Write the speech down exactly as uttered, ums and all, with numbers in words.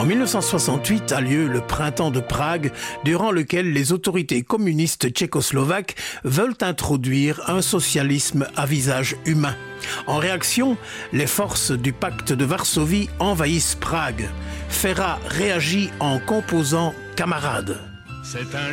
En mille neuf cent soixante-huit a lieu le printemps de Prague, durant lequel les autorités communistes tchécoslovaques veulent introduire un socialisme à visage humain. En réaction, les forces du pacte de Varsovie envahissent Prague. Ferrat réagit en composant « Camarades ». C'est un